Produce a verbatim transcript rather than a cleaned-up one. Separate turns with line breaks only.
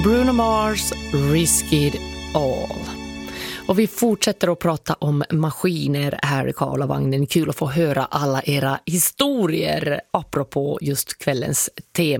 Bruno Mars, Risk It All. Och vi fortsätter att prata om maskiner här i Karlavagnen. Kul att få höra alla era historier apropå just kvällens tema.